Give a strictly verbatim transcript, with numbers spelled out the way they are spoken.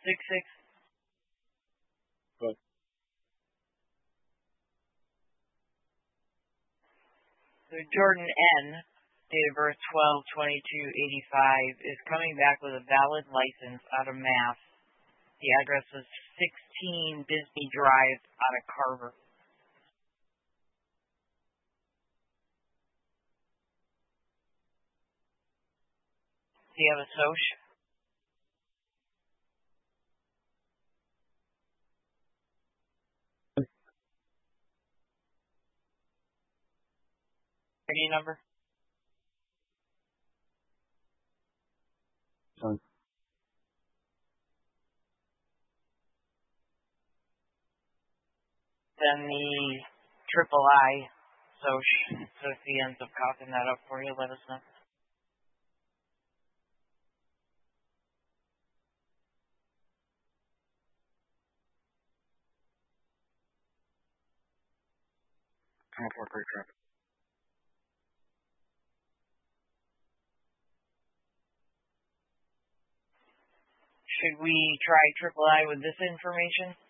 six six. Good. So Jordan N, date of birth twelve twenty-two eighty-five, is coming back with a valid license out of Mass. The address is sixteen Disney Drive out of Carver. Do you have a social? I D number? Sorry. Then the triple I social. So if he ends up copying that up for you, let us know. Come for great traffic. Should we try triple I with this information?